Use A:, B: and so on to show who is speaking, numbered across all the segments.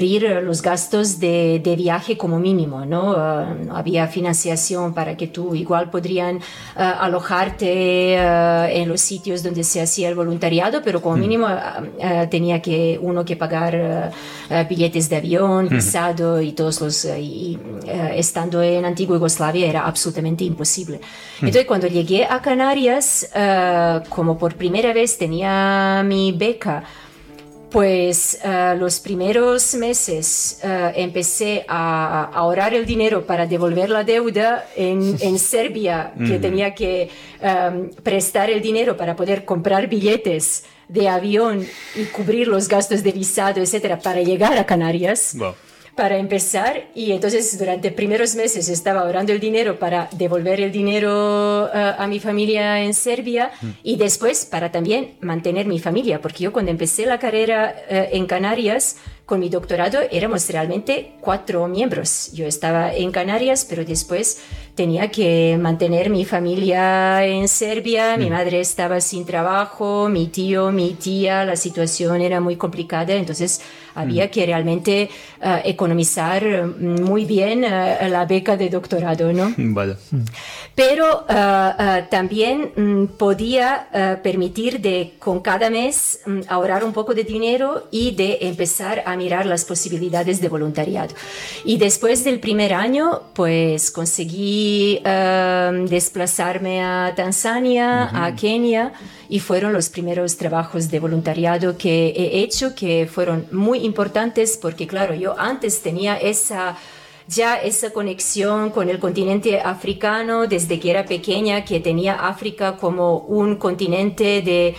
A: los gastos de viaje como mínimo, ¿no? No había financiación para que tú igual podrían alojarte en los sitios donde se hacía el voluntariado, pero como mínimo tenía uno que pagar billetes de avión, visado y todos los... estando en antigua Yugoslavia era absolutamente imposible. Entonces cuando llegué a Canarias, como por primera vez tenía mi beca, pues los primeros meses empecé a ahorrar el dinero para devolver la deuda en Serbia, que tenía que prestar el dinero para poder comprar billetes de avión y cubrir los gastos de visado, etcétera, para llegar a Canarias.
B: Wow.
A: Para empezar, y entonces durante primeros meses estaba ahorrando el dinero para devolver el dinero a mi familia en Serbia y después para también mantener mi familia, porque yo cuando empecé la carrera en Canarias con mi doctorado éramos realmente 4 miembros. Yo estaba en Canarias, pero después tenía que mantener mi familia en Serbia, mi madre estaba sin trabajo, mi tío, mi tía, la situación era muy complicada, entonces había que realmente economizar muy bien la beca de doctorado, ¿no?
B: Vale.
A: Pero también podía permitir de con cada mes ahorrar un poco de dinero y de empezar a mirar las posibilidades de voluntariado. Y después del primer año, pues conseguí desplazarme a Tanzania, a Kenia, y fueron los primeros trabajos de voluntariado que he hecho, que fueron muy importantes porque, claro, yo antes tenía esa conexión con el continente africano desde que era pequeña, que tenía África como un continente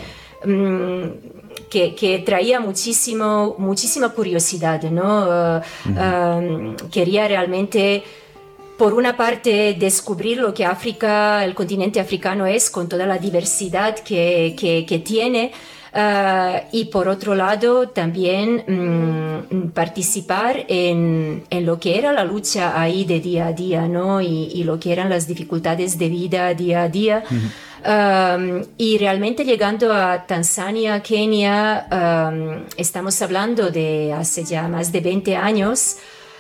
A: que traía muchísima curiosidad, ¿no? Quería realmente, por una parte, descubrir lo que el continente africano es, con toda la diversidad que tiene. Y por otro lado también participar en lo que era la lucha ahí de día a día, ¿no? Y lo que eran las dificultades de vida día a día. Y realmente llegando a Tanzania, Kenia, estamos hablando de hace ya más de 20 años.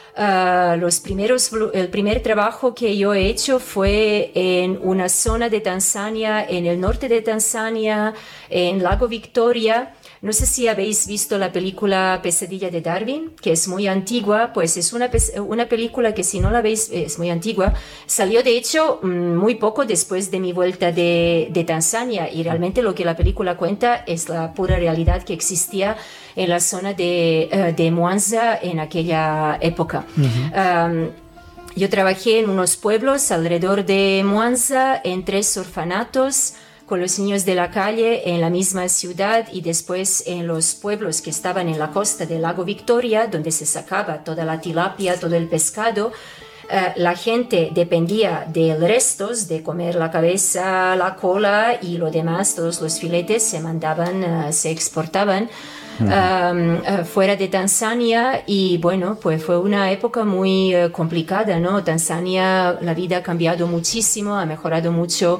A: El primer trabajo que yo he hecho fue en una zona de Tanzania, en el norte de Tanzania, en Lago Victoria. No sé si habéis visto la película Pesadilla de Darwin, que es muy antigua, pues es una película que si no la veis es muy antigua. Salió de hecho muy poco después de mi vuelta de Tanzania y realmente lo que la película cuenta es la pura realidad que existía en la zona de Mwanza en aquella época. Yo trabajé en unos pueblos alrededor de Mwanza, en 3 orfanatos, con los niños de la calle en la misma ciudad y después en los pueblos que estaban en la costa del lago Victoria, donde se sacaba toda la tilapia, todo el pescado. La gente dependía de restos, de comer la cabeza, la cola y lo demás, todos los filetes se exportaban fuera de Tanzania y bueno, pues fue una época muy complicada, ¿no? Tanzania, la vida ha cambiado muchísimo, ha mejorado mucho.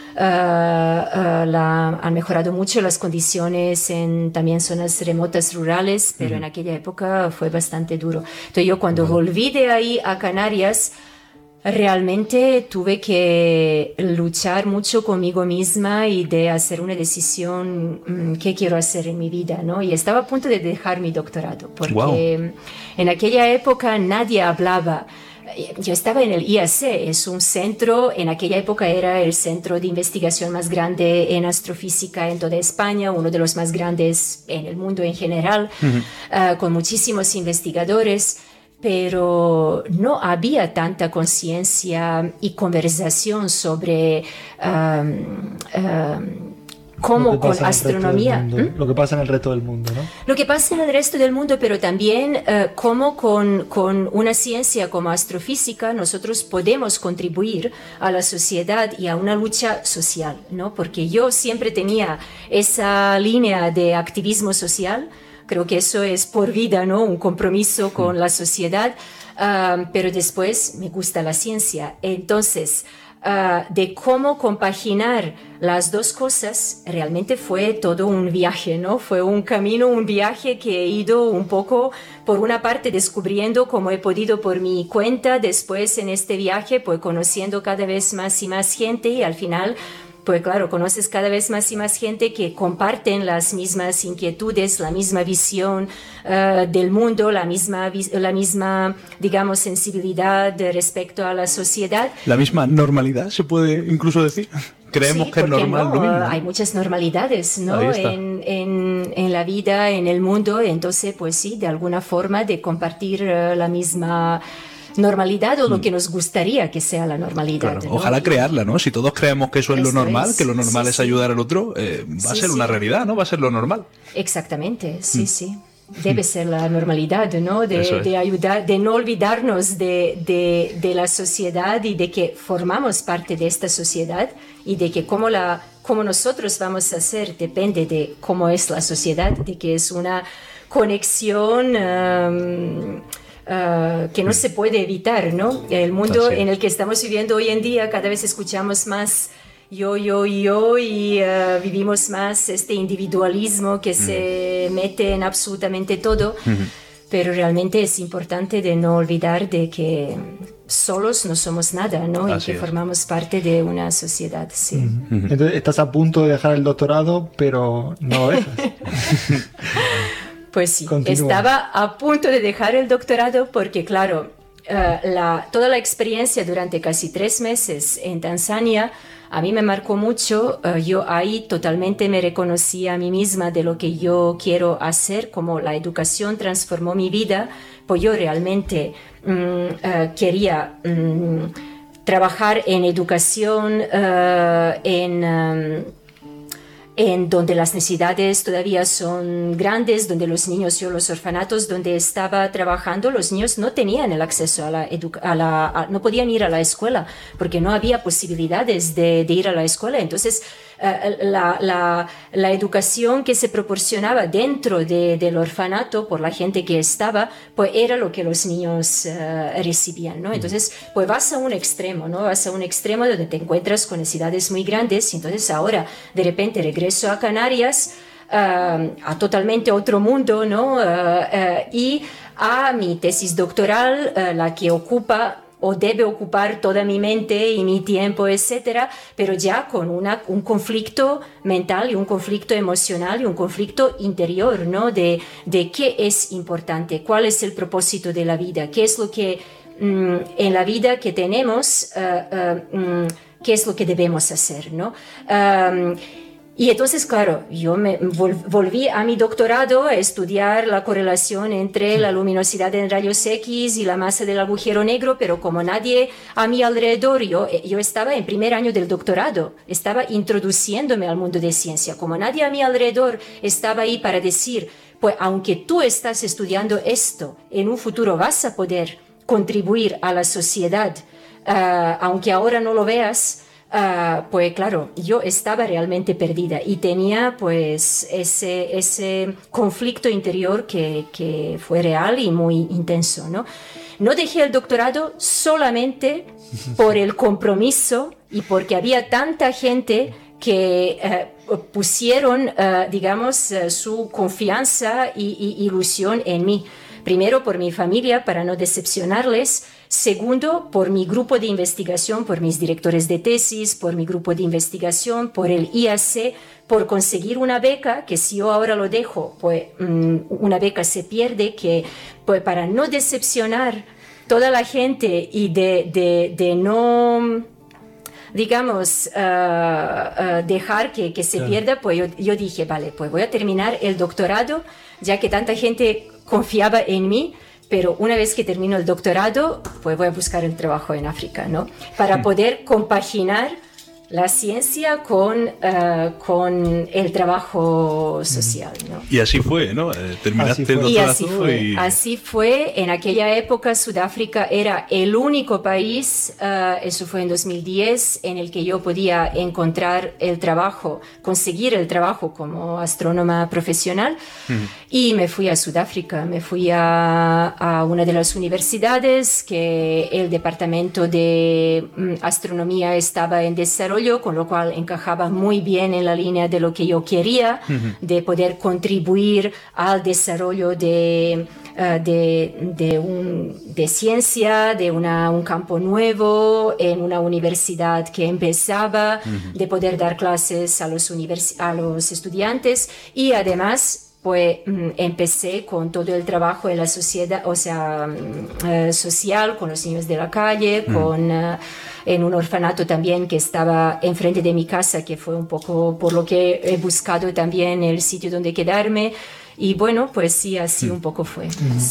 A: Han mejorado mucho las condiciones en también zonas remotas rurales, pero en aquella época fue bastante duro. Entonces yo cuando volví de ahí a Canarias, realmente tuve que luchar mucho conmigo misma y de hacer una decisión qué quiero hacer en mi vida, ¿no? Y estaba a punto de dejar mi doctorado, porque en aquella época nadie hablaba. Yo estaba en el IAC, es un centro, en aquella época era el centro de investigación más grande en astrofísica en toda España, uno de los más grandes en el mundo en general, con muchísimos investigadores, pero no había tanta conciencia y conversación sobre cómo con astronomía.
C: Lo que pasa en el resto del mundo, ¿no?
A: Lo que pasa en el resto del mundo, pero también cómo con una ciencia como astrofísica nosotros podemos contribuir a la sociedad y a una lucha social, ¿no? Porque yo siempre tenía esa línea de activismo social, creo que eso es por vida, ¿no? Un compromiso con la sociedad, pero después me gusta la ciencia. Entonces, de cómo compaginar las dos cosas, realmente fue todo un viaje, ¿no? Fue un camino, un viaje que he ido un poco, por una parte, descubriendo cómo he podido por mi cuenta, después en este viaje, pues conociendo cada vez más y más gente y al final, pues claro, conoces cada vez más y más gente que comparten las mismas inquietudes, la misma visión del mundo, la misma, digamos, sensibilidad respecto a la sociedad.
B: La misma normalidad, se puede incluso decir. Creemos
A: sí,
B: que es normal
A: no,
B: lo mismo.
A: Hay muchas normalidades, ¿no? En la vida, en el mundo, entonces, pues sí, de alguna forma de compartir la misma normalidad o lo que nos gustaría que sea la normalidad.
B: Claro,
A: ¿no?
B: ojalá crearla, ¿no? Si todos creemos que eso es lo normal, que lo normal es ayudar al otro, va a ser una realidad, ¿no? Va a ser lo normal.
A: Exactamente, sí. Debe ser la normalidad, ¿no? De ayudar, de no olvidarnos de la sociedad y de que formamos parte de esta sociedad y de que cómo nosotros vamos a hacer depende de cómo es la sociedad, de que es una conexión que no se puede evitar, ¿no? El mundo en el que estamos viviendo hoy en día, cada vez escuchamos más yo y vivimos más este individualismo que se mete en absolutamente todo, pero realmente es importante de no olvidar de que solos no somos nada, ¿no?
B: Así
A: y que
B: es.
A: formamos parte de una sociedad, sí.
C: Entonces, estás a punto de dejar el doctorado, pero no lo dejas.
A: Pues sí,
C: Continúa.
A: estaba a punto de dejar el doctorado porque, claro, toda la experiencia durante casi 3 meses en Tanzania a mí me marcó mucho. Yo ahí totalmente me reconocí a mí misma de lo que yo quiero hacer, como la educación transformó mi vida, pues yo realmente quería trabajar en educación, en donde las necesidades todavía son grandes, donde los niños, los orfanatos donde estaba trabajando, los niños no tenían el acceso no podían ir a la escuela porque no había posibilidades de ir a la escuela. Entonces, la educación que se proporcionaba dentro del orfanato por la gente que estaba, pues era lo que los niños recibían, ¿no? Entonces, pues vas a un extremo, ¿no? Vas a un extremo donde te encuentras con necesidades muy grandes y entonces ahora, de repente, regreso a Canarias, a totalmente otro mundo, ¿no? Y a mi tesis doctoral, la que ocupa o debe ocupar toda mi mente y mi tiempo, etcétera, pero ya con un conflicto mental y un conflicto emocional y un conflicto interior, ¿no? De qué es importante, cuál es el propósito de la vida, qué es lo que en la vida que tenemos, qué es lo que debemos hacer, ¿no? Y entonces, claro, yo me volví a mi doctorado a estudiar la correlación entre la luminosidad en rayos X y la masa del agujero negro, pero como nadie a mi alrededor, yo estaba en primer año del doctorado, estaba introduciéndome al mundo de ciencia, como nadie a mi alrededor estaba ahí para decir, pues aunque tú estás estudiando esto, en un futuro vas a poder contribuir a la sociedad, aunque ahora no lo veas. Pues claro, yo estaba realmente perdida y tenía pues ese conflicto interior que fue real y muy intenso, ¿no? No dejé el doctorado solamente por el compromiso y porque había tanta gente que pusieron, digamos, su confianza y ilusión en mí. Primero, por mi familia, para no decepcionarles. Segundo, por mi grupo de investigación, por mis directores de tesis, por mi grupo de investigación, por el IAC, por conseguir una beca, que si yo ahora lo dejo, pues una beca se pierde, que pues para no decepcionar toda la gente y de no, digamos, dejar que se pierda, pues yo dije, vale, pues voy a terminar el doctorado, ya que tanta gente confiaba en mí, pero una vez que termino el doctorado, pues voy a buscar el trabajo en África, ¿no? Para poder compaginar la ciencia con el trabajo social, ¿no?
B: Y así fue, ¿no? Terminaste el doctorado
A: Así fue. En aquella época Sudáfrica era el único país, eso fue en 2010, en el que yo podía encontrar conseguir el trabajo como astrónoma profesional. Y me fui a Sudáfrica, me fui a una de las universidades que el departamento de astronomía estaba en desarrollo, con lo cual encajaba muy bien en la línea de lo que yo quería, de poder contribuir al desarrollo de ciencia, de un campo nuevo en una universidad que empezaba, de poder dar clases a los estudiantes y además pues empecé con todo el trabajo en la sociedad, social, con los niños de la calle, en un orfanato también que estaba enfrente de mi casa, que fue un poco por lo que he buscado también el sitio donde quedarme. Y bueno, pues sí, así un poco fue.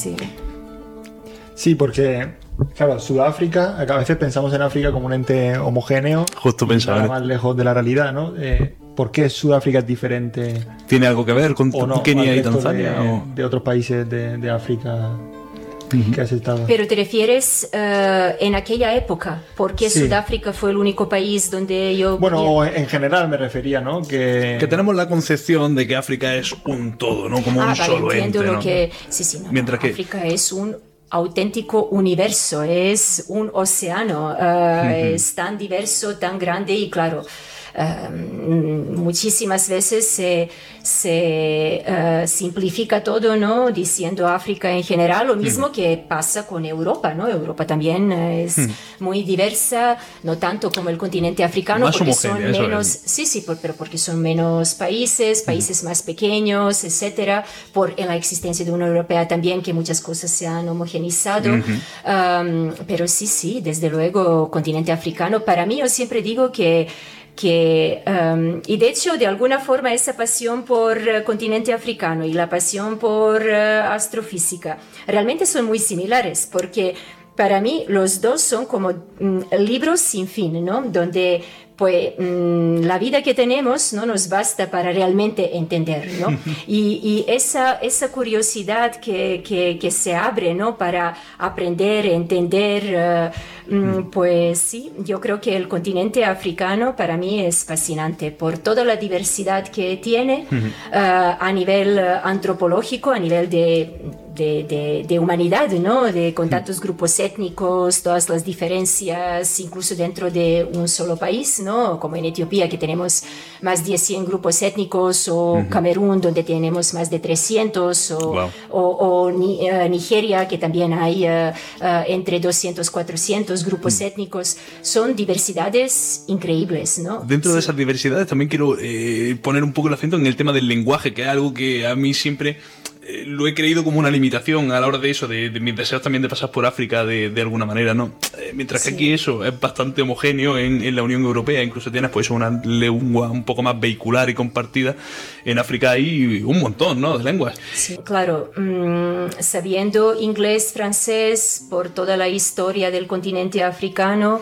C: Sí, porque, claro, Sudáfrica, a veces pensamos en África como un ente homogéneo.
B: Justo pensaba.
C: Más lejos de la realidad, ¿no? ¿Por qué Sudáfrica es diferente?
B: ¿Tiene algo que ver con Kenia y Tanzania?
C: De otros países de África que has estado.
A: Pero te refieres en aquella época, porque Sudáfrica fue el único país donde yo...
C: Bueno, en general me refería, ¿no? Que
B: tenemos la concepción de que África es un todo, ¿no? Como un solo ente, ¿no?
A: Sí, no,
B: Mientras que
A: África es un auténtico universo, es un océano, es tan diverso, tan grande y claro... muchísimas veces se simplifica todo, ¿no? Diciendo África en general, lo mismo que pasa con Europa, ¿no? Europa también es muy diversa, no tanto como el continente africano,
B: más
A: porque
B: homogénea,
A: son menos, pero porque son menos países más pequeños, etcétera, por la existencia de una europea también, que muchas cosas se han homogenizado, pero sí, desde luego, continente africano, para mí yo siempre digo que y de hecho de alguna forma esa pasión por continente africano y la pasión por astrofísica realmente son muy similares, porque para mí los dos son como libros sin fin, ¿no? Donde pues la vida que tenemos no nos basta para realmente entender, ¿no? Y esa curiosidad que se abre, ¿no? Para aprender, entender, pues sí, yo creo que el continente africano para mí es fascinante por toda la diversidad que tiene a nivel antropológico, a nivel de humanidad, ¿no? Con tantos grupos étnicos, todas las diferencias, incluso dentro de un solo país, ¿no? Como en Etiopía, que tenemos más de 100 grupos étnicos, o Camerún, donde tenemos más de 300, o Nigeria, que también hay entre 200 400 grupos étnicos. Son diversidades increíbles, ¿no?
B: Dentro de esas diversidades también quiero poner un poco el acento en el tema del lenguaje, que es algo que a mí siempre... lo he creído como una limitación a la hora de eso, de mis deseos también de pasar por África de alguna manera, ¿no? Mientras que aquí eso es bastante homogéneo en la Unión Europea, incluso tienes pues una lengua un poco más vehicular y compartida. En África hay un montón, ¿no? De lenguas.
A: Sí, claro. Sabiendo inglés, francés, por toda la historia del continente africano,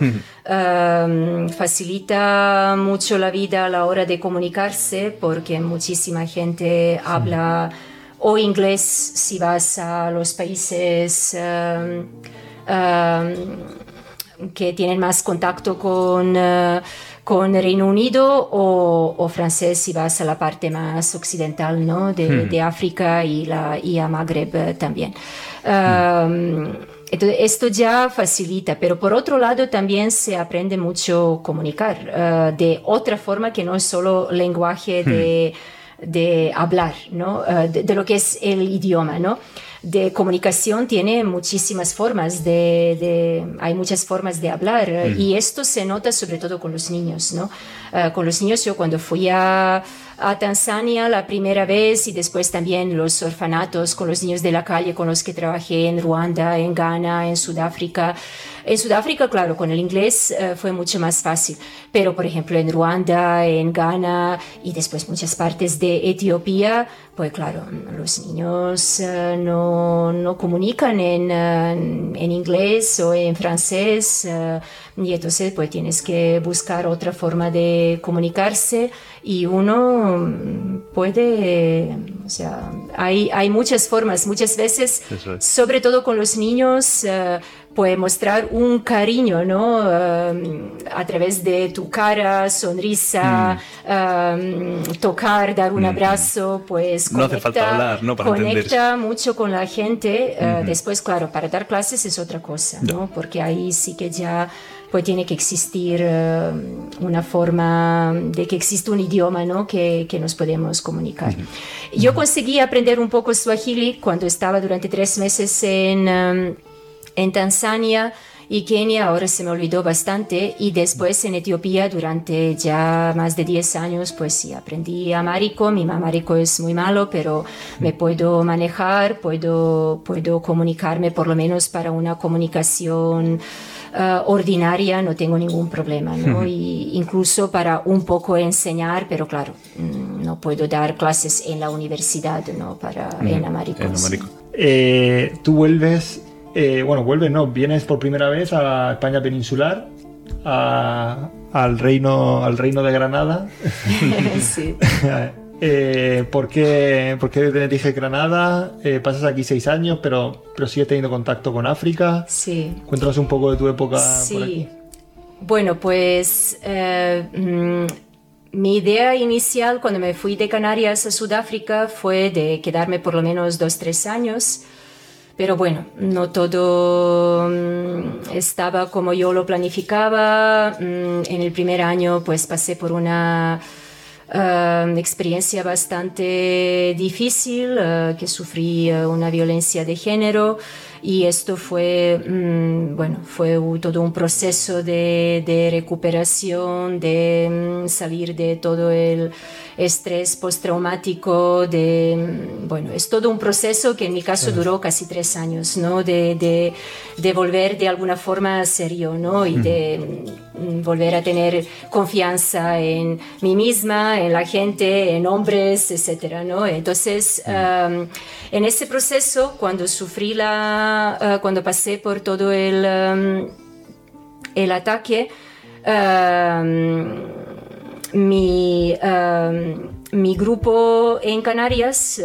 A: facilita mucho la vida a la hora de comunicarse, porque muchísima gente habla... o inglés si vas a los países que tienen más contacto con Reino Unido, o francés si vas a la parte más occidental, ¿no? de África y a Magreb también. Entonces, esto ya facilita, pero por otro lado también se aprende mucho comunicar de otra forma que no es solo lenguaje de hablar, ¿no? De lo que es el idioma, ¿no? De comunicación tiene muchísimas formas, hay muchas formas de hablar, y esto se nota sobre todo con los niños, ¿no? Con los niños, yo cuando fui a a Tanzania la primera vez y después también los orfanatos con los niños de la calle con los que trabajé en Ruanda, en Ghana, en Sudáfrica. En Sudáfrica, claro, con el inglés fue mucho más fácil, pero por ejemplo en Ruanda, en Ghana y después muchas partes de Etiopía, pues claro, los niños no comunican en inglés o en francés y entonces pues tienes que buscar otra forma de comunicarse y uno puede, o sea, hay muchas formas, muchas veces, sobre todo con los niños, puede mostrar un cariño, ¿no? A través de tu cara, sonrisa, tocar, dar un abrazo, pues
B: no hace falta hablar, ¿no? Para
A: conecta mucho con la gente. Después, claro, para dar clases es otra cosa, ¿no? Porque ahí sí que ya pues tiene que existir una forma de que existe un idioma, ¿no? que nos podemos comunicar. Yo conseguí aprender un poco Swahili cuando estaba durante 3 meses en Tanzania y Kenia, ahora se me olvidó bastante, y después en Etiopía durante ya más de 10 años, pues sí, aprendí amárico. Mi amárico es muy malo, pero me puedo manejar, puedo comunicarme por lo menos para una comunicación ordinaria, no tengo ningún problema, ¿no? Y incluso para un poco enseñar, pero claro, no puedo dar clases en la universidad, ¿no? En amárico.
C: Tú vuelves... vuelves, no, vienes por primera vez a España peninsular, al reino de Granada.
A: Sí.
C: ¿Por qué Tenerife Granada? Pasas aquí 6 años, pero sigues teniendo contacto con África.
A: Sí.
C: Cuéntanos un poco de tu época por aquí.
A: Sí. Bueno, pues mi idea inicial cuando me fui de Canarias a Sudáfrica fue de quedarme por lo menos 2-3 años. Pero bueno, no todo estaba como yo lo planificaba. En el primer año pues pasé por una experiencia bastante difícil, que sufrí una violencia de género y esto fue todo un proceso de recuperación, de salir de todo el estrés postraumático, es todo un proceso que en mi caso duró casi 3 años, ¿no? De volver de alguna forma a ser yo, ¿no? Y de volver a tener confianza en mí misma, en la gente, en hombres, etcétera, ¿no? Entonces, en ese proceso, cuando cuando pasé por todo el ataque, mi grupo en Canarias,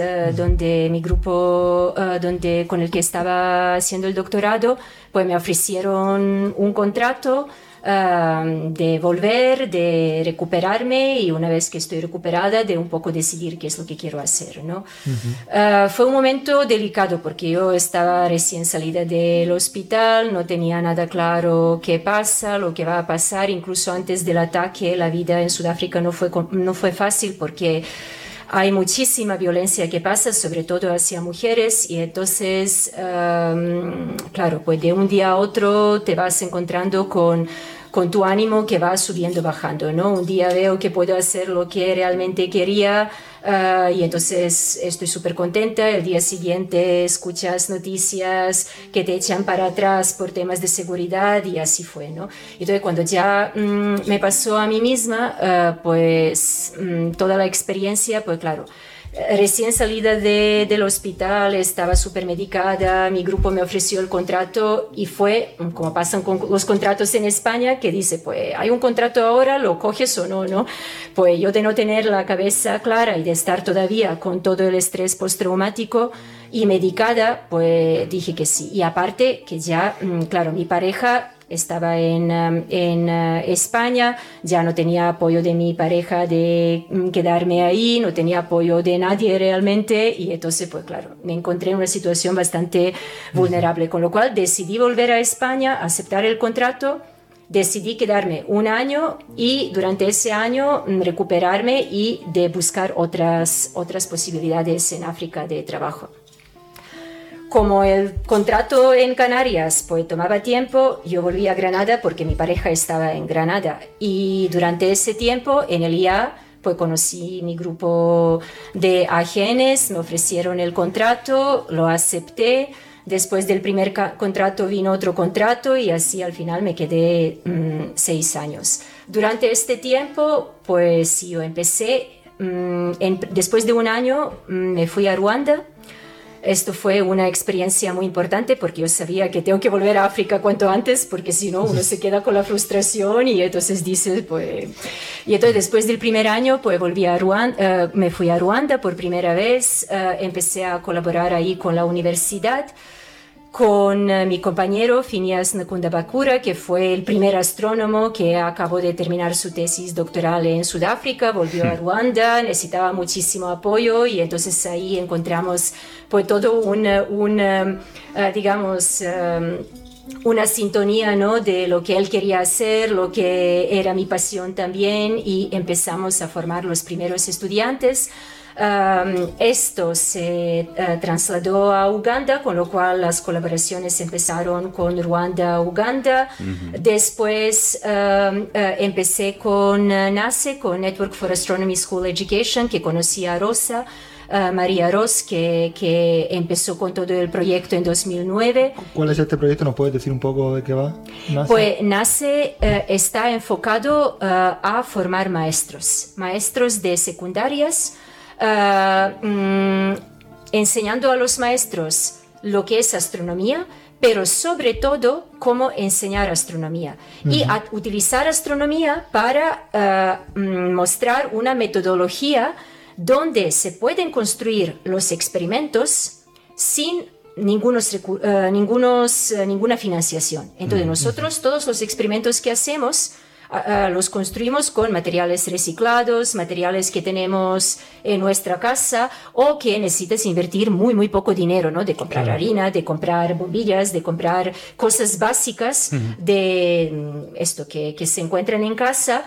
A: con el que estaba haciendo el doctorado, pues me ofrecieron un contrato de volver, de recuperarme y una vez que estoy recuperada de un poco decidir qué es lo que quiero hacer, ¿no? Fue un momento delicado porque yo estaba recién salida del hospital, no tenía nada claro qué pasa, lo que va a pasar. Incluso antes del ataque la vida en Sudáfrica no fue fácil porque hay muchísima violencia que pasa, sobre todo hacia mujeres, y entonces, claro, pues de un día a otro te vas encontrando con tu ánimo que va subiendo, bajando, ¿no? Un día veo que puedo hacer lo que realmente quería y entonces estoy súper contenta. El día siguiente escuchas noticias que te echan para atrás por temas de seguridad y así fue, ¿no? Entonces cuando ya me pasó a mí misma, toda la experiencia, pues claro, recién salida del hospital, estaba súper medicada, mi grupo me ofreció el contrato y fue, como pasan con los contratos en España, que dice, pues hay un contrato ahora, lo coges o no, ¿no? Pues yo de no tener la cabeza clara y de estar todavía con todo el estrés postraumático y medicada, pues dije que sí. Y aparte que ya, claro, mi pareja estaba en España, ya no tenía apoyo de mi pareja de quedarme ahí, no tenía apoyo de nadie realmente y entonces pues claro, me encontré en una situación bastante vulnerable, con lo cual decidí volver a España, aceptar el contrato, decidí quedarme 1 año y durante ese año recuperarme y de buscar otras posibilidades en África de trabajo. Como el contrato en Canarias pues tomaba tiempo, yo volví a Granada porque mi pareja estaba en Granada y durante ese tiempo en el IA pues conocí mi grupo de AGNs, me ofrecieron el contrato, lo acepté. Después del primer contrato vino otro contrato y así al final me quedé 6 años. Durante este tiempo, pues yo empecé, después de un año me fui a Ruanda. Esto fue una experiencia muy importante porque yo sabía que tengo que volver a África cuanto antes porque si no uno se queda con la frustración y entonces dice pues... Y entonces después del primer año pues volví a Ruanda, me fui a Ruanda por primera vez, empecé a colaborar ahí con la universidad, con mi compañero Phineas Nkundabakura, que fue el primer astrónomo que acabó de terminar su tesis doctoral en Sudáfrica, volvió a Ruanda, necesitaba muchísimo apoyo y entonces ahí encontramos pues todo digamos, una sintonía, ¿no? De lo que él quería hacer, lo que era mi pasión también y empezamos a formar los primeros estudiantes. Esto se trasladó a Uganda, con lo cual las colaboraciones empezaron con Ruanda-Uganda. Después empecé con NASE, con Network for Astronomy School Education, que conocí a Rosa, María Ros, que empezó con todo el proyecto en 2009.
C: ¿Cuál es este proyecto? ¿Nos puedes decir un poco de qué va? ¿NASE?
A: Pues NASE está enfocado a formar maestros de secundarias, enseñando a los maestros lo que es astronomía, pero sobre todo cómo enseñar astronomía y utilizar astronomía para mostrar una metodología donde se pueden construir los experimentos sin ninguna financiación. Entonces nosotros todos los experimentos que hacemos los construimos con materiales reciclados, materiales que tenemos en nuestra casa o que necesitas invertir muy poco dinero, ¿no? De comprar harina, de comprar bombillas, de comprar cosas básicas de esto que se encuentran en casa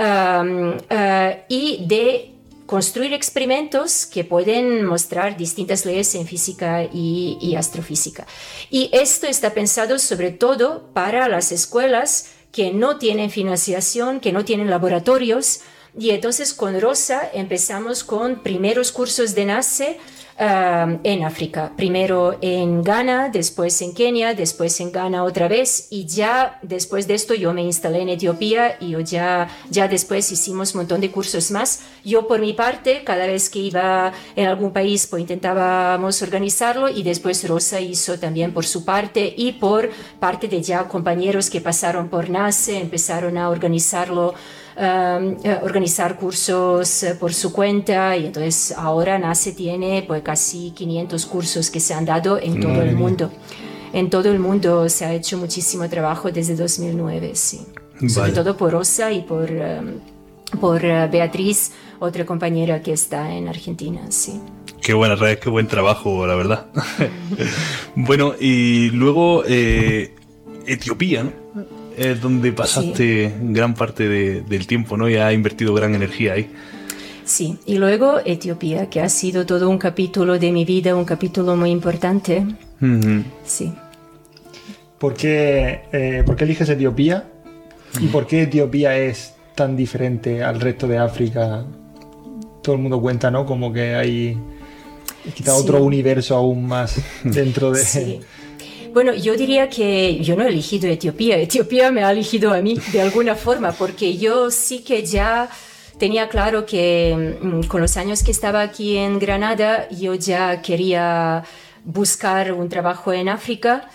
A: y de construir experimentos que pueden mostrar distintas leyes en física y astrofísica. Y esto está pensado sobre todo para las escuelas que no tienen financiación, que no tienen laboratorios. Y entonces con Rosa empezamos con primeros cursos de NASE en África. Primero en Ghana, después en Kenia, después en Ghana otra vez. Y ya después de esto yo me instalé en Etiopía y ya después hicimos un montón de cursos más. Yo por mi parte, cada vez que iba en algún país, pues intentábamos organizarlo y después Rosa hizo también por su parte y por parte de ya compañeros que pasaron por NASE, empezaron a organizarlo. Organizar cursos por su cuenta y entonces ahora NASE tiene pues casi 500 cursos que se han dado en todo el mundo. En todo el mundo se ha hecho muchísimo trabajo desde 2009, sí. Vale. Sobre todo por Rosa y por Beatriz, otra compañera que está en Argentina, sí.
B: Qué buena red, qué buen trabajo, la verdad. Bueno, y luego Etiopía, ¿no? Es donde pasaste gran parte del tiempo, ¿no? Y has invertido gran energía ahí.
A: Sí, y luego Etiopía, que ha sido todo un capítulo de mi vida, un capítulo muy importante. Sí.
C: ¿Por qué eliges Etiopía? ¿Y por qué Etiopía es tan diferente al resto de África? Todo el mundo cuenta, ¿no? Como que hay quizá otro universo aún más dentro de...
A: Sí. Bueno, yo diría que yo no he elegido Etiopía, Etiopía me ha elegido a mí de alguna forma, porque yo sí que ya tenía claro que con los años que estaba aquí en Granada, yo ya quería buscar un trabajo en África.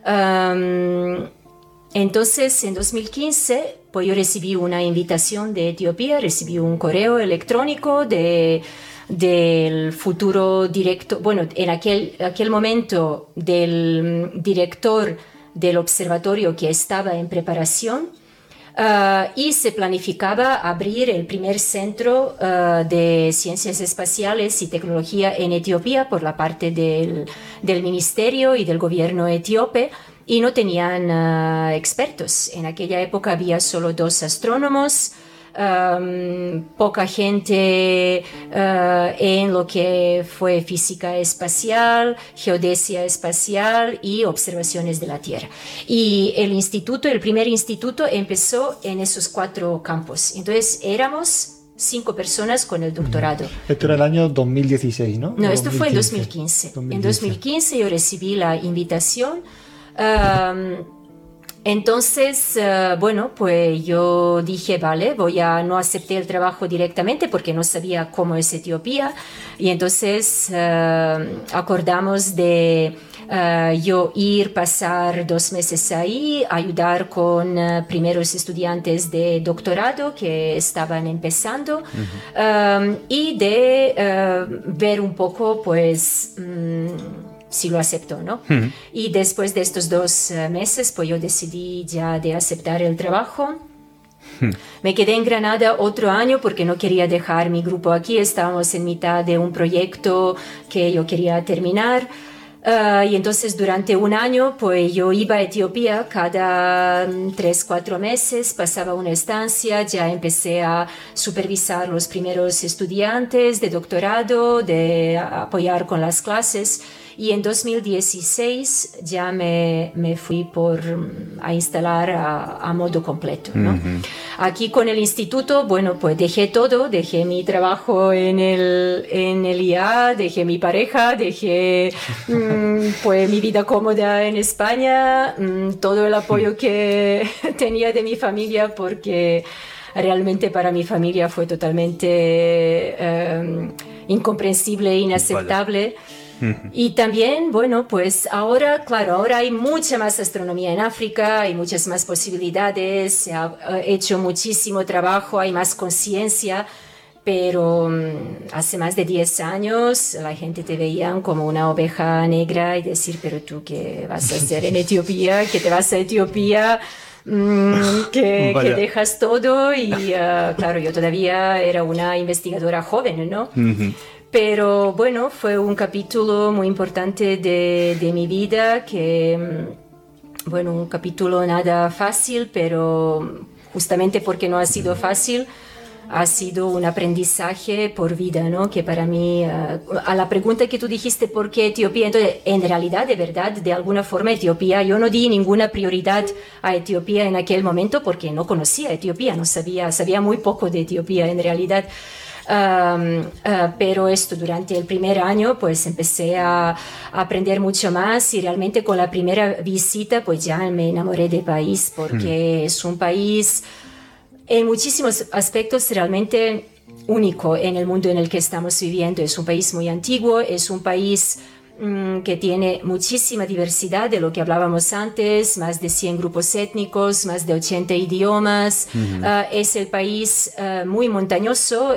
A: Entonces, en 2015, pues yo recibí una invitación de Etiopía, recibí un correo electrónico del futuro director, bueno, en aquel momento del director del observatorio que estaba en preparación y se planificaba abrir el primer centro de ciencias espaciales y tecnología en Etiopía por la parte del ministerio y del gobierno etíope y no tenían expertos. En aquella época había solo 2 astrónomos, poca gente en lo que fue física espacial, geodesia espacial y observaciones de la Tierra. Y el primer instituto empezó en esos 4 campos. Entonces éramos 5 personas con el doctorado.
C: Esto era el año 2016, ¿no?
A: No, esto fue en 2015. En 2015 yo recibí la invitación. Entonces, bueno, pues yo dije, vale, no acepté el trabajo directamente porque no sabía cómo es Etiopía. Y entonces acordamos de yo pasar 2 meses ahí, ayudar con primeros estudiantes de doctorado que estaban empezando y de ver un poco, pues, si lo acepto, ¿no? Y después de estos 2 meses, pues yo decidí ya de aceptar el trabajo. Me quedé en Granada otro año porque no quería dejar mi grupo aquí. Estábamos en mitad de un proyecto que yo quería terminar. Y entonces durante un año pues yo iba a Etiopía cada 3-4 meses, pasaba una estancia, ya empecé a supervisar los primeros estudiantes de doctorado, de apoyar con las clases. Y en 2016 ya me fui a instalar a modo completo, ¿no? Aquí con el instituto, bueno, pues dejé todo, dejé mi trabajo en el IA, dejé mi pareja, dejé pues mi vida cómoda en España, todo el apoyo que tenía de mi familia, porque realmente para mi familia fue totalmente incomprensible e inaceptable. Y también, bueno, pues ahora, claro, ahora hay mucha más astronomía en África, hay muchas más posibilidades, se ha hecho muchísimo trabajo, hay más conciencia, pero hace más de 10 años la gente te veía como una oveja negra y decir, pero tú, ¿qué vas a hacer en Etiopía? ¿Que te vas a Etiopía? Que dejas todo y claro, yo todavía era una investigadora joven, ¿no? Pero bueno, fue un capítulo muy importante de mi vida, bueno, un capítulo nada fácil, pero justamente porque no ha sido fácil, ha sido un aprendizaje por vida, ¿no? Que para mí, a la pregunta que tú dijiste, ¿por qué Etiopía? Entonces, en realidad, de verdad, de alguna forma, Etiopía, yo no di ninguna prioridad a Etiopía en aquel momento porque no conocía Etiopía, no sabía muy poco de Etiopía en realidad. Pero esto durante el primer año pues empecé a aprender mucho más y realmente con la primera visita pues ya me enamoré del país porque es un país en muchísimos aspectos realmente único en el mundo en el que estamos viviendo. Es un país muy antiguo, es un país que tiene muchísima diversidad de lo que hablábamos antes, más de 100 grupos étnicos, más de 80 idiomas. Es el país muy montañoso,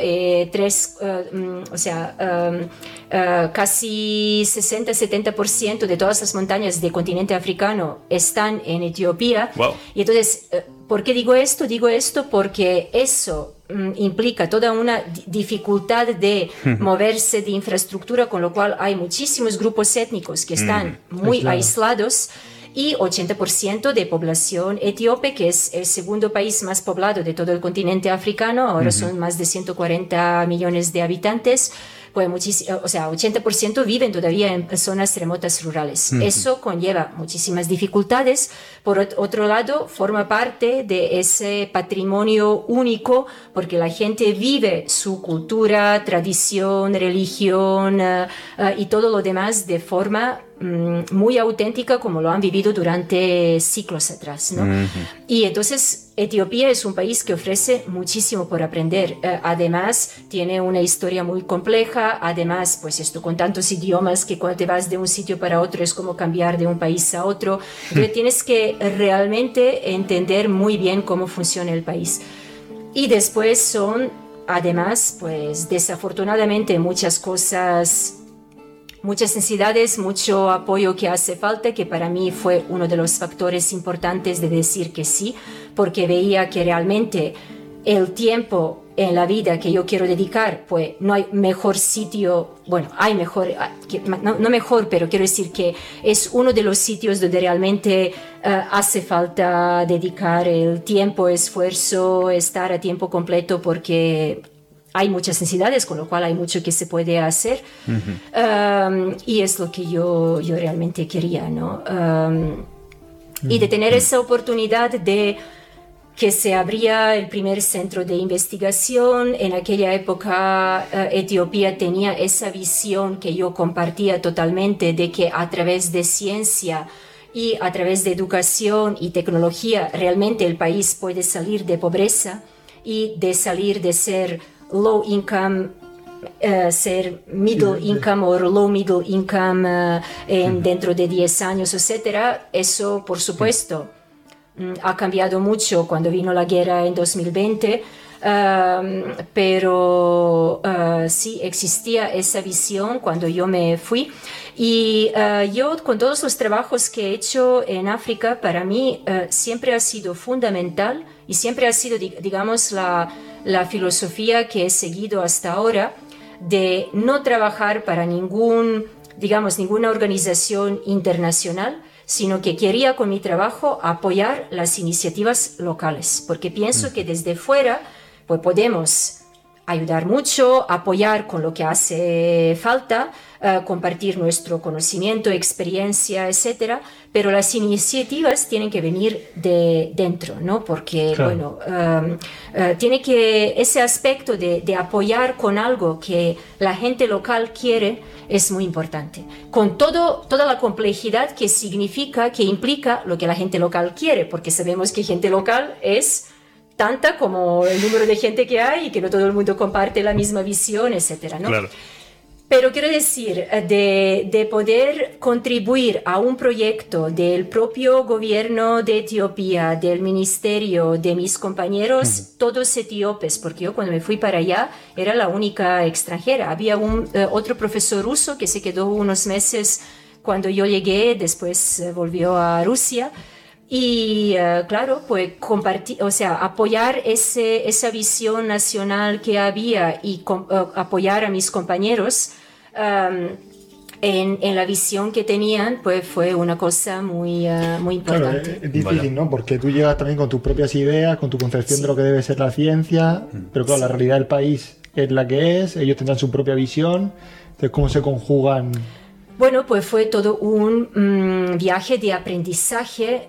A: casi 60-70% de todas las montañas del continente africano están en Etiopía.
B: Wow.
A: Y entonces, ¿por qué digo esto? Digo esto porque eso implica toda una dificultad de moverse de infraestructura, con lo cual hay muchísimos grupos étnicos que están muy aislados y 80% de población etíope, que es el segundo país más poblado de todo el continente africano, ahora son más de 140 millones de habitantes. Pues 80% viven todavía en zonas remotas rurales. Eso conlleva muchísimas dificultades. Por otro lado, forma parte de ese patrimonio único porque la gente vive su cultura, tradición, religión y todo lo demás de forma muy auténtica como lo han vivido durante siglos atrás, ¿no? Y entonces Etiopía es un país que ofrece muchísimo por aprender. Además, tiene una historia muy compleja. Además, pues esto con tantos idiomas que cuando te vas de un sitio para otro es como cambiar de un país a otro. Entonces tienes que realmente entender muy bien cómo funciona el país. Y después son, además, pues desafortunadamente muchas cosas, muchas necesidades, mucho apoyo que hace falta, que para mí fue uno de los factores importantes de decir que sí, porque veía que realmente el tiempo en la vida que yo quiero dedicar, pues no hay mejor sitio, bueno, hay mejor, no mejor, pero quiero decir que es uno de los sitios donde realmente hace falta dedicar el tiempo, esfuerzo, estar a tiempo completo, porque hay muchas necesidades, con lo cual hay mucho que se puede hacer. Y es lo que yo realmente quería, ¿no? Y de tener esa oportunidad de que se abría el primer centro de investigación. En aquella época Etiopía tenía esa visión que yo compartía totalmente, de que a través de ciencia y a través de educación y tecnología realmente el país puede salir de pobreza y de salir de ser low income, ser middle income o low middle income dentro de 10 años, etc. Eso, por supuesto, ha cambiado mucho cuando vino la guerra en 2020, pero sí existía esa visión cuando yo me fui. Y yo, con todos los trabajos que he hecho en África, para mí siempre ha sido fundamental y siempre ha sido, digamos, la filosofía que he seguido hasta ahora, de no trabajar para ninguna organización internacional, sino que quería con mi trabajo apoyar las iniciativas locales, porque pienso que desde fuera pues podemos ayudar mucho, apoyar con lo que hace falta, compartir nuestro conocimiento, experiencia, etcétera, pero las iniciativas tienen que venir de dentro, ¿no? Porque, claro, tiene que, ese aspecto de apoyar con algo que la gente local quiere es muy importante, con toda la complejidad que significa, que implica lo que la gente local quiere, porque sabemos que gente local es tanta como el número de gente que hay y que no todo el mundo comparte la misma visión, etcétera, ¿no?
B: Claro.
A: Pero quiero decir, de poder contribuir a un proyecto del propio gobierno de Etiopía, del ministerio, de mis compañeros, todos etíopes, porque yo cuando me fui para allá era la única extranjera. Había otro profesor ruso que se quedó unos meses cuando yo llegué, después volvió a Rusia. Y claro, pues compartir, o sea, apoyar esa visión nacional que había y apoyar a mis compañeros en la visión que tenían, pues fue una cosa muy importante.
C: Claro, es difícil, ¿no? Porque tú llegas también con tus propias ideas, con tu concepción de lo que debe ser la ciencia, pero claro, la realidad del país es la que es, ellos tendrán su propia visión, entonces ¿cómo se conjugan?
A: Bueno, pues fue todo un viaje de aprendizaje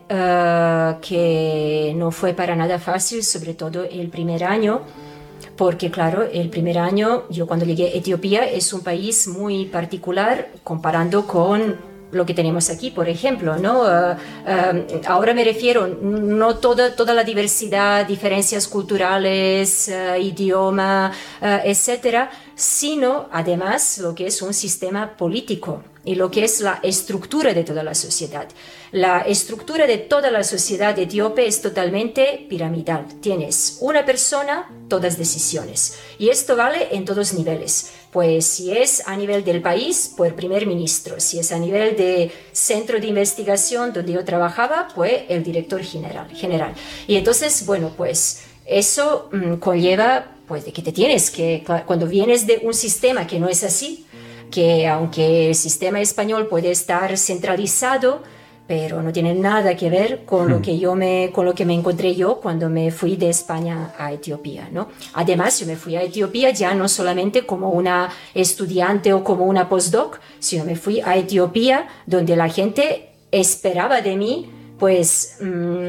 A: que no fue para nada fácil, sobre todo el primer año, porque claro, el primer año, yo cuando llegué a Etiopía, es un país muy particular comparando con lo que tenemos aquí, por ejemplo, ¿no? Ahora me refiero, no toda la diversidad, diferencias culturales, idioma, etcétera, sino además lo que es un sistema político y lo que es la estructura de toda la sociedad. La estructura de toda la sociedad etíope es totalmente piramidal. Tienes una persona, todas decisiones. Y esto vale en todos niveles. Pues si es a nivel del país, pues el primer ministro. Si es a nivel de centro de investigación donde yo trabajaba, pues el director general. Y entonces, bueno, pues eso conlleva pues de que te tienes que, cuando vienes de un sistema que no es así, que aunque el sistema español puede estar centralizado, pero no tiene nada que ver con lo que me encontré yo cuando me fui de España a Etiopía, ¿no? Además, yo me fui a Etiopía ya no solamente como una estudiante o como una postdoc, sino me fui a Etiopía donde la gente esperaba de mí, pues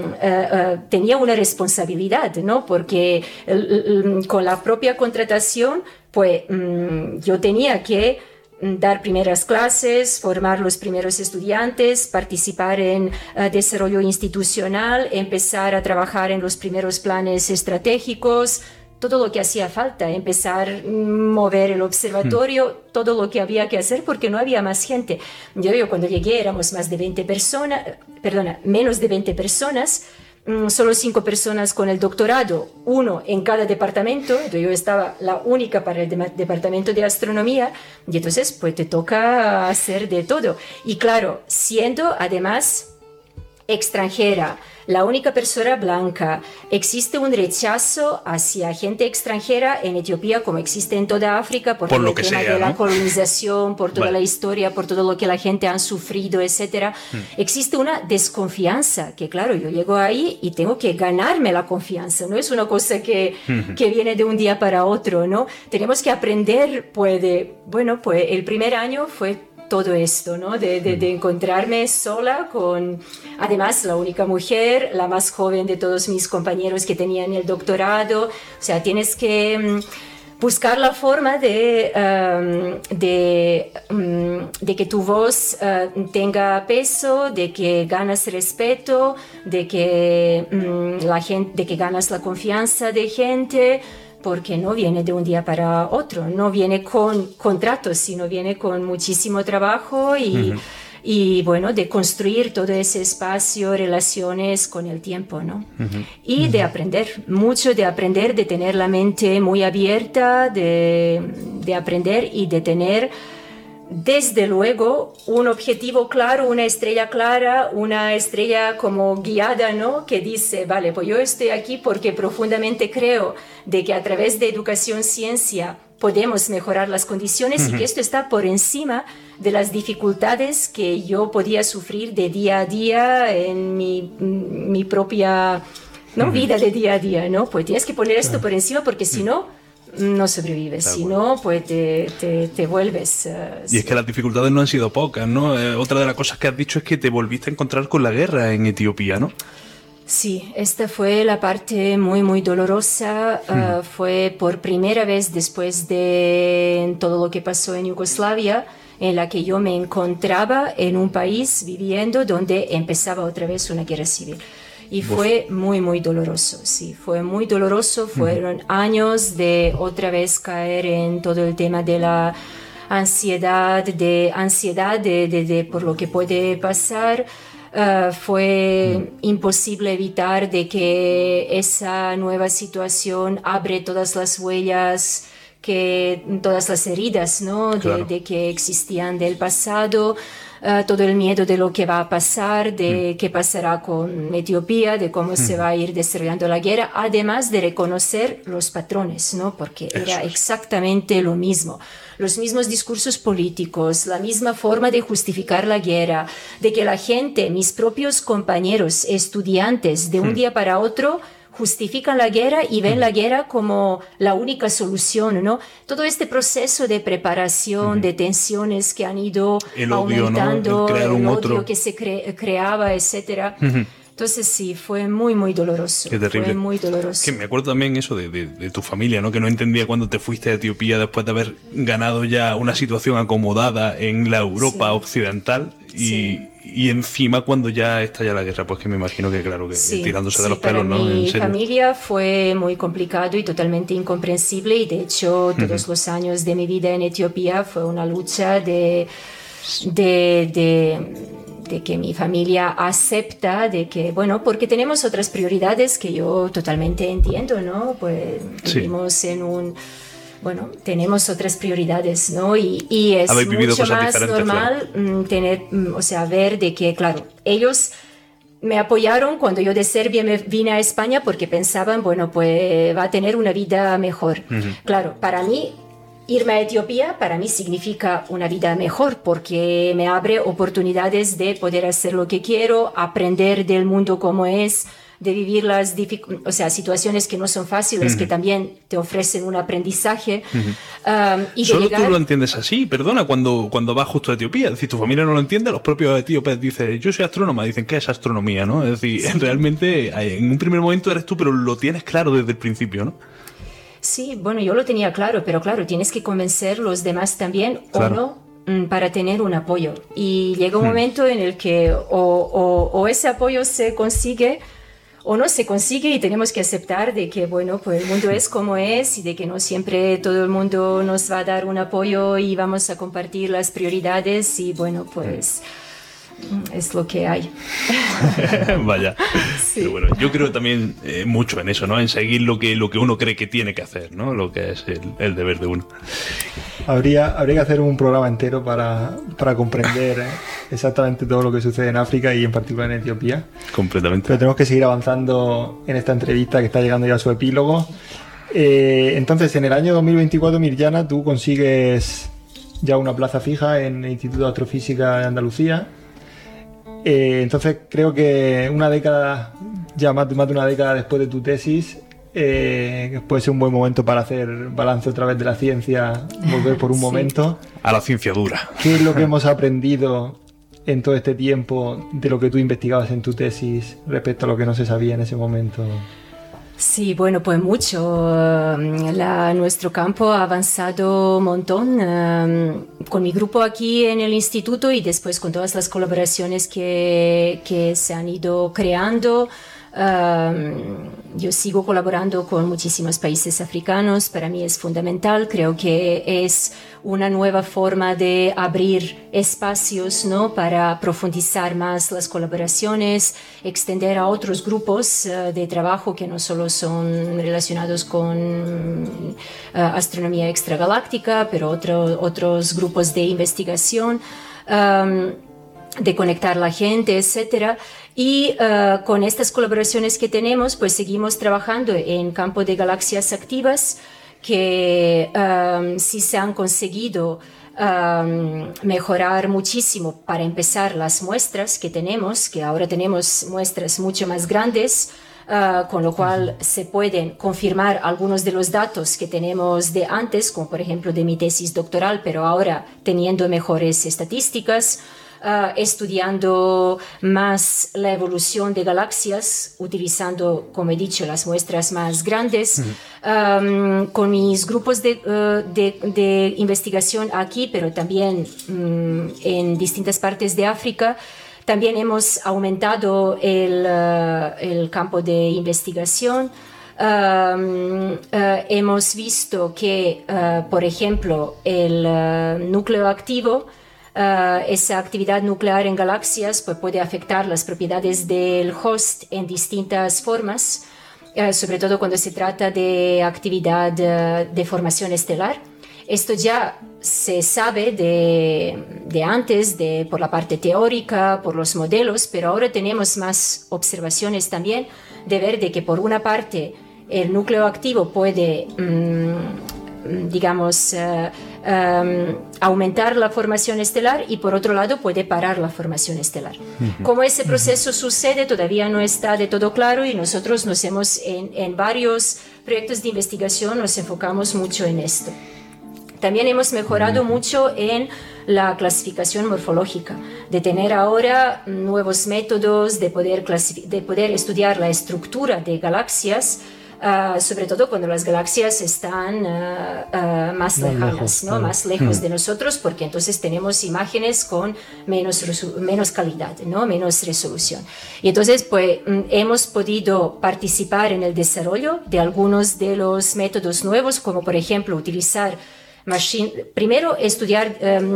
A: tenía una responsabilidad, ¿no? Porque con la propia contratación, pues yo tenía que dar primeras clases, formar los primeros estudiantes, participar en desarrollo institucional, empezar a trabajar en los primeros planes estratégicos, todo lo que hacía falta, empezar a mover el observatorio, todo lo que había que hacer porque no había más gente. Yo cuando llegué éramos menos de 20 personas, solo 5 personas con el doctorado, 1 en cada departamento. Entonces yo estaba la única para el departamento de astronomía y entonces pues te toca hacer de todo. Y claro, siendo además extranjera, la única persona blanca, existe un rechazo hacia gente extranjera en Etiopía como existe en toda África por el tema de la colonización, por toda la historia, por todo lo que la gente ha sufrido, etc. Existe una desconfianza que, claro, yo llego ahí y tengo que ganarme la confianza, no es una cosa que viene de un día para otro, ¿no? Tenemos que aprender, pues el primer año fue todo esto, ¿no? De encontrarme sola con, además, la única mujer, la más joven de todos mis compañeros que tenían el doctorado. O sea, tienes que buscar la forma de que tu voz tenga peso, de que ganas respeto, de que de que ganas la confianza de gente, porque no viene de un día para otro, no viene con contratos, sino viene con muchísimo trabajo y bueno, de construir todo ese espacio, relaciones con el tiempo, ¿no? Y de aprender, mucho de aprender, de tener la mente muy abierta, de aprender y de tener, desde luego, un objetivo claro, una estrella clara, una estrella como guiada, ¿no? Que dice, vale, pues yo estoy aquí porque profundamente creo de que a través de educación, ciencia, podemos mejorar las condiciones y que esto está por encima de las dificultades que yo podía sufrir de día a día en mi propia, ¿no? Vida de día a día, ¿no? Pues tienes que poner esto por encima porque si no, no sobrevives, si no, pues te vuelves...
B: Y es que las dificultades no han sido pocas, ¿no? Otra de las cosas que has dicho es que te volviste a encontrar con la guerra en Etiopía, ¿no?
A: Sí, esta fue la parte muy, muy dolorosa. Fue por primera vez después de todo lo que pasó en Yugoslavia, en la que yo me encontraba en un país viviendo donde empezaba otra vez una guerra civil. Y fue muy, muy doloroso, sí, fue muy doloroso. Fueron años de otra vez caer en todo el tema de la ansiedad, de por lo que puede pasar. Fue imposible evitar de que esa nueva situación abre todas las huellas, todas las heridas, ¿no? Claro. de que existían del pasado. Todo el miedo de lo que va a pasar, de qué pasará con Etiopía, de cómo se va a ir desarrollando la guerra, además de reconocer los patrones, ¿no? Porque era exactamente lo mismo. Los mismos discursos políticos, la misma forma de justificar la guerra, de que la gente, mis propios compañeros, estudiantes, de un día para otro, justifican la guerra y ven la guerra como la única solución, ¿no? Todo este proceso de preparación, de tensiones que han ido aumentando,
B: ¿no? El
A: odio
B: otro
A: que se creaba, etcétera. Entonces sí, fue muy, muy doloroso.
B: Qué terrible.
A: Fue muy doloroso.
B: Que me acuerdo también eso de tu familia, ¿no? Que no entendía cuando te fuiste a Etiopía después de haber ganado ya una situación acomodada en la Europa occidental y encima cuando ya estalla la guerra, pues que me imagino que claro, que tirándose de los pelos, ¿no?
A: Mi familia fue muy complicado y totalmente incomprensible y de hecho todos los años de mi vida en Etiopía fue una lucha de que mi familia acepta de que, bueno, porque tenemos otras prioridades que yo totalmente entiendo, ¿no? Pues vivimos en un... Bueno, tenemos otras prioridades, ¿no? Y es mucho más normal tener, o sea, ver de que, claro, ellos me apoyaron cuando yo de Serbia me vine a España porque pensaban, bueno, pues va a tener una vida mejor. Claro, para mí... Irme a Etiopía para mí significa una vida mejor porque me abre oportunidades de poder hacer lo que quiero, aprender del mundo como es, de vivir las situaciones que no son fáciles, que también te ofrecen un aprendizaje. Y
B: ¿Solo tú lo entiendes así? Perdona, cuando vas justo a Etiopía, es decir, tu familia no lo entiende, los propios etíopes dicen, yo soy astrónoma, dicen, ¿qué es astronomía? ¿No? Es decir, realmente en un primer momento eres tú, pero lo tienes claro desde el principio, ¿no?
A: Sí, bueno, yo lo tenía claro, pero claro, tienes que convencer los demás también
B: claro.
A: o no para tener un apoyo. Y llega un momento en el que o ese apoyo se consigue o no se consigue y tenemos que aceptar de que, bueno, pues el mundo es como es y de que no siempre todo el mundo nos va a dar un apoyo y vamos a compartir las prioridades y, bueno, pues... es lo que hay.
B: Vaya.
A: Sí.
B: Pero bueno, yo creo también mucho en eso, ¿no? En seguir lo que uno cree que tiene que hacer, ¿no? Lo que es el deber de uno.
C: Habría que hacer un programa entero para comprender exactamente todo lo que sucede en África y en particular en Etiopía.
B: Completamente.
C: Pero tenemos que seguir avanzando en esta entrevista que está llegando ya a su epílogo. Entonces, en el año 2024, Mirjana, tú consigues ya una plaza fija en el Instituto de Astrofísica de Andalucía. Entonces creo que una década, ya más de una década después de tu tesis, puede ser un buen momento para hacer balance otra vez de la ciencia, volver por un momento.
B: A la ciencia dura.
C: ¿Qué es lo que hemos aprendido en todo este tiempo de lo que tú investigabas en tu tesis respecto a lo que no se sabía en ese momento?
A: Sí, bueno, pues mucho. Nuestro campo ha avanzado un montón con mi grupo aquí en el instituto y después con todas las colaboraciones que se han ido creando. Yo sigo colaborando con muchísimos países africanos, para mí es fundamental, creo que es una nueva forma de abrir espacios, ¿no?, para profundizar más las colaboraciones, extender a otros grupos de trabajo que no solo son relacionados con astronomía extragaláctica, pero otros grupos de investigación. De conectar la gente, etcétera. Y con estas colaboraciones que tenemos, pues seguimos trabajando en campo de galaxias activas, que sí se han conseguido mejorar muchísimo. Para empezar, las muestras que tenemos, que ahora tenemos muestras mucho más grandes, con lo cual se pueden confirmar algunos de los datos que tenemos de antes, como por ejemplo de mi tesis doctoral, pero ahora teniendo mejores estadísticas. Estudiando más la evolución de galaxias, utilizando, como he dicho, las muestras más grandes, con mis grupos de investigación aquí, pero también en distintas partes de África. También hemos aumentado el campo de investigación. Hemos visto que, por ejemplo, el núcleo activo, esa actividad nuclear en galaxias pues, puede afectar las propiedades del host en distintas formas, sobre todo cuando se trata de actividad de formación estelar. Esto ya se sabe de antes, por la parte teórica, por los modelos, pero ahora tenemos más observaciones también de ver de que por una parte el núcleo activo puede, digamos, aumentar la formación estelar y por otro lado puede parar la formación estelar. Cómo ese proceso sucede todavía no está de todo claro y nosotros en varios proyectos de investigación nos enfocamos mucho en esto. También hemos mejorado mucho en la clasificación morfológica, de tener ahora nuevos métodos de poder estudiar la estructura de galaxias, sobre todo cuando las galaxias están más lejanas, ¿no? Más lejos de nosotros, porque entonces tenemos imágenes con menos calidad, ¿no? Menos resolución. Y entonces pues, hemos podido participar en el desarrollo de algunos de los métodos nuevos, como por ejemplo utilizar primero estudiar,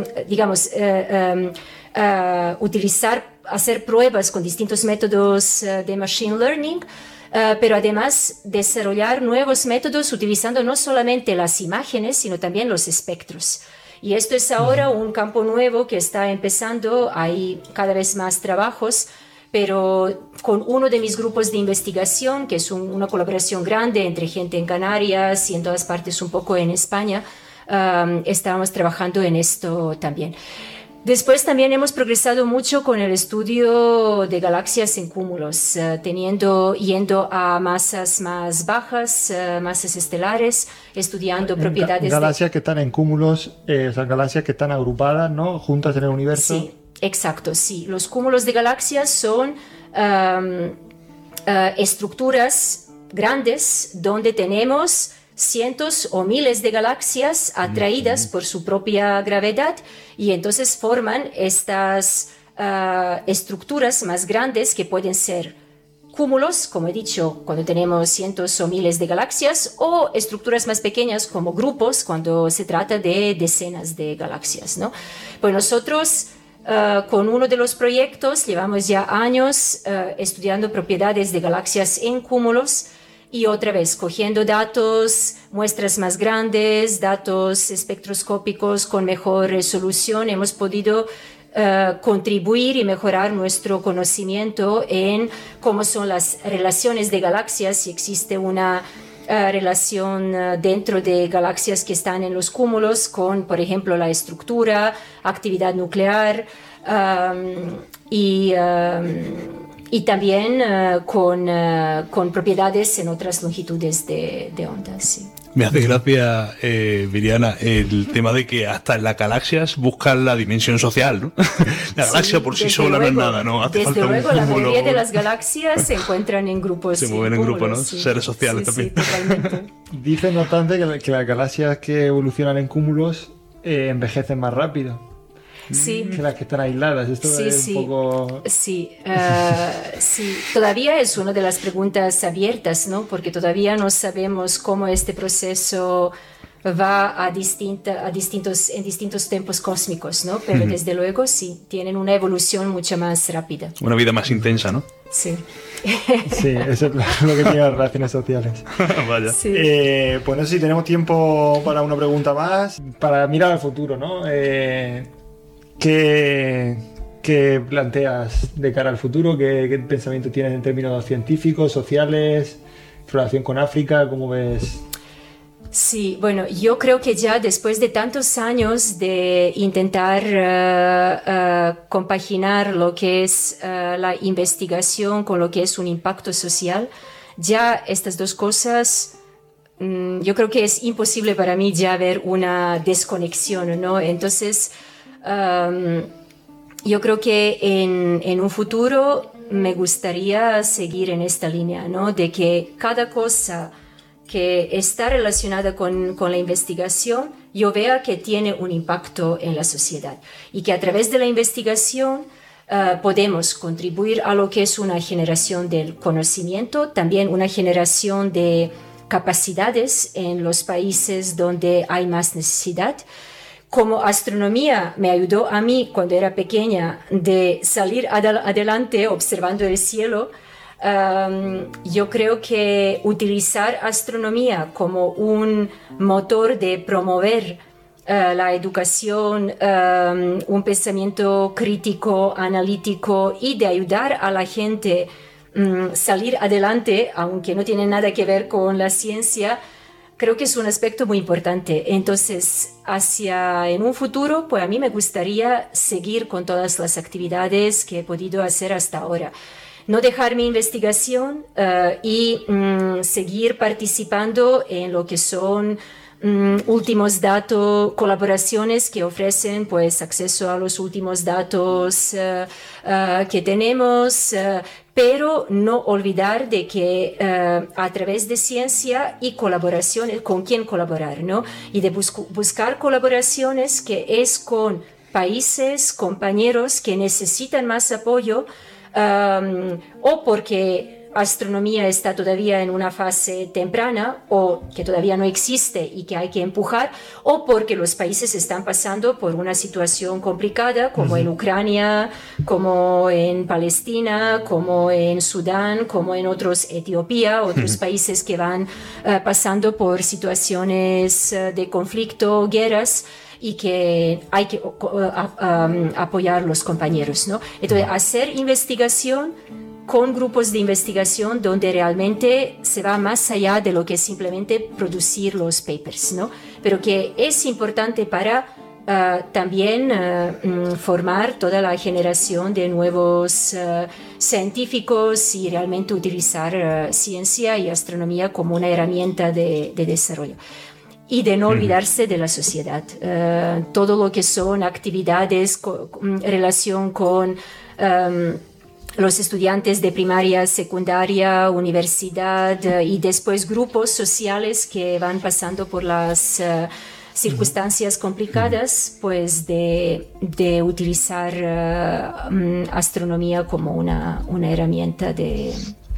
A: hacer pruebas con distintos métodos de machine learning, pero además desarrollar nuevos métodos utilizando no solamente las imágenes, sino también los espectros. Y esto es ahora un campo nuevo que está empezando, hay cada vez más trabajos, pero con uno de mis grupos de investigación, que es una colaboración grande entre gente en Canarias y en todas partes un poco en España, estábamos trabajando en esto también. Después también hemos progresado mucho con el estudio de galaxias en cúmulos, yendo a masas más bajas, masas estelares, estudiando propiedades
C: galaxias que están en cúmulos, o sea, galaxias que están agrupadas, ¿no?, juntas en el universo.
A: Sí, exacto, sí. Los cúmulos de galaxias son estructuras grandes donde tenemos cientos o miles de galaxias atraídas por su propia gravedad y entonces forman estas estructuras más grandes que pueden ser cúmulos, como he dicho, cuando tenemos cientos o miles de galaxias, o estructuras más pequeñas como grupos cuando se trata de decenas de galaxias, ¿no? Pues nosotros con uno de los proyectos llevamos ya años estudiando propiedades de galaxias en cúmulos. Y otra vez, cogiendo datos, muestras más grandes, datos espectroscópicos con mejor resolución, hemos podido contribuir y mejorar nuestro conocimiento en cómo son las relaciones de galaxias, si existe una relación dentro de galaxias que están en los cúmulos con, por ejemplo, la estructura, actividad nuclear y también con propiedades en otras longitudes de onda, sí.
B: Me hace gracia, Viriana, el tema de que hasta en las galaxias buscan la dimensión social, ¿no? La galaxia por sí sola no es nada, ¿no?
A: Hace desde luego, la mayoría de las galaxias se encuentran en grupos.
B: Se mueven en grupos, ¿no?
A: Sí.
B: Seres sociales también.
A: Sí, totalmente.
C: Dicen, no obstante, que las galaxias que evolucionan en cúmulos envejecen más rápido.
A: Sí.
C: Que las que están aisladas. Esto es un poco...
A: Sí, todavía es una de las preguntas abiertas, ¿no? Porque todavía no sabemos cómo este proceso va en distintos tiempos cósmicos, ¿no? Pero desde luego sí, tienen una evolución mucho más rápida.
B: Una vida más intensa, ¿no?
A: Sí.
C: Sí, eso es lo que tienen las relaciones sociales.
B: Vaya.
A: Sí.
C: Pues no sé si tenemos tiempo para una pregunta más. Para mirar al futuro, ¿no? ¿Qué planteas de cara al futuro? ¿Qué pensamiento tienes en términos científicos, sociales, relación con África? ¿Cómo ves?
A: Sí, bueno, yo creo que ya después de tantos años de intentar compaginar lo que es la investigación con lo que es un impacto social, ya estas dos cosas, yo creo que es imposible para mí ya ver una desconexión, ¿no? Entonces, yo creo que en un futuro me gustaría seguir en esta línea, ¿no? De que cada cosa que está relacionada con la investigación, yo vea que tiene un impacto en la sociedad y que a través de la investigación podemos contribuir a lo que es una generación del conocimiento, también una generación de capacidades en los países donde hay más necesidad. Como astronomía me ayudó a mí cuando era pequeña de salir adelante observando el cielo, yo creo que utilizar astronomía como un motor de promover la educación, un pensamiento crítico, analítico y de ayudar a la gente salir adelante, aunque no tiene nada que ver con la ciencia, creo que es un aspecto muy importante. Entonces, en un futuro, pues a mí me gustaría seguir con todas las actividades que he podido hacer hasta ahora. No dejar mi investigación y seguir participando en lo que son últimos datos, colaboraciones que ofrecen pues acceso a los últimos datos que tenemos, pero no olvidar de que a través de ciencia y colaboraciones, con quién colaborar, ¿no? Y de buscar colaboraciones que es con países, compañeros que necesitan más apoyo, o porque astronomía está todavía en una fase temprana o que todavía no existe y que hay que empujar, o porque los países están pasando por una situación complicada, como en Ucrania, como en Palestina, como en Sudán, como en Etiopía, otros países que van pasando por situaciones de conflicto, guerras, y que hay que apoyar a los compañeros, ¿no? Entonces, hacer investigación con grupos de investigación donde realmente se va más allá de lo que es simplemente producir los papers, ¿no? Pero que es importante para también formar toda la generación de nuevos científicos y realmente utilizar ciencia y astronomía como una herramienta de desarrollo. Y de no olvidarse de la sociedad. Todo lo que son actividades en relación con los estudiantes de primaria, secundaria, universidad y después grupos sociales que van pasando por las circunstancias complicadas, pues de utilizar astronomía como una herramienta de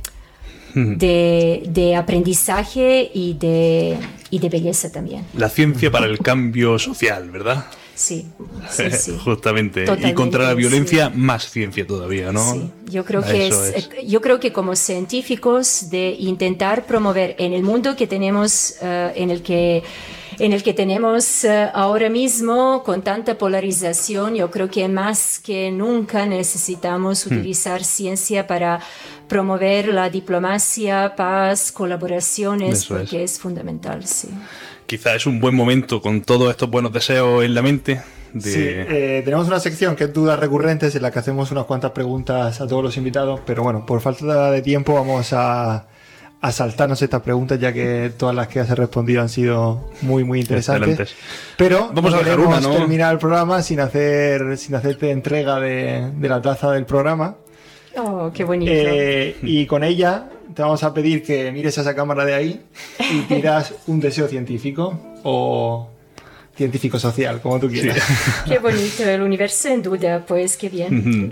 A: aprendizaje y de belleza también.
B: La ciencia para el cambio social, ¿verdad?
A: Sí.
B: Justamente.
A: Totalmente,
B: y contra la violencia, más ciencia todavía, ¿no?
A: Sí, yo creo que como científicos de intentar promover en el mundo que tenemos, en el que tenemos ahora mismo, con tanta polarización, yo creo que más que nunca necesitamos utilizar ciencia para promover la diplomacia, paz, colaboraciones, porque es fundamental, sí.
B: Quizá es un buen momento, con todos estos buenos deseos en la mente,
C: Sí, tenemos una sección que es dudas recurrentes en la que hacemos unas cuantas preguntas a todos los invitados, pero bueno, por falta de tiempo vamos a saltarnos estas preguntas, ya que todas las que has respondido han sido muy, muy interesantes.
B: Excelentes.
C: Pero
B: vamos a dejar una, ¿no?
C: terminar el programa sin hacerte entrega de la taza del programa.
A: Oh, qué bonito.
C: Y con ella te vamos a pedir que mires a esa cámara de ahí y pidas un deseo científico o científico social, como tú quieras.
B: Sí.
A: Qué bonito, el universo en duda, pues qué bien.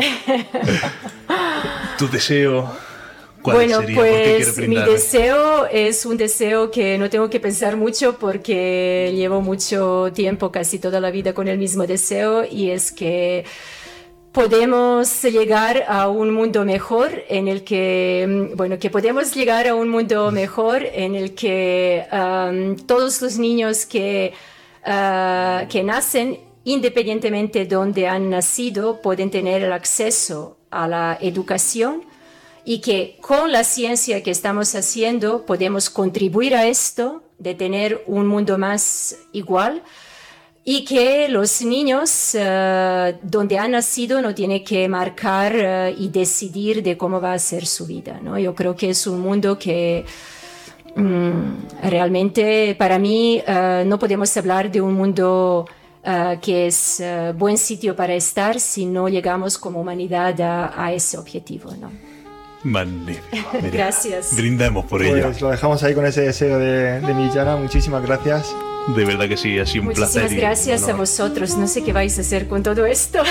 B: ¿Tu deseo cuál
A: bueno,
B: sería? ¿Por qué quieres
A: pues mi
B: brindar?
A: deseo es un deseo que no tengo que pensar mucho porque llevo mucho tiempo, casi toda la vida con el mismo deseo, y es que podemos llegar a un mundo mejor en el que, que podemos llegar a un mundo mejor en el que todos los niños que nacen, independientemente de donde han nacido, pueden tener el acceso a la educación, y que con la ciencia que estamos haciendo podemos contribuir a esto, de tener un mundo más igual, y que los niños donde han nacido no tienen que marcar y decidir de cómo va a ser su vida, ¿no? Yo creo que es un mundo que realmente para mí no podemos hablar de un mundo que es buen sitio para estar si no llegamos como humanidad a ese objetivo, ¿no?
B: Magnífico. Mira,
A: gracias.
B: Brindemos por ello.
C: Pues lo dejamos ahí con ese deseo de Mirjana. Muchísimas gracias.
B: De verdad que sí, ha sido un placer.
A: Muchísimas gracias a vosotros. No sé qué vais a hacer con todo esto.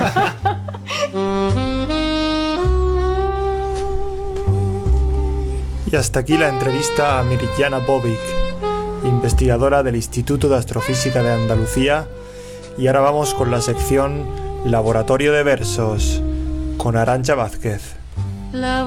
C: Y hasta aquí la entrevista a Mirjana Bobic, investigadora del Instituto de Astrofísica de Andalucía. Y ahora vamos con la sección Laboratorio de Versos con Arantxa Vázquez.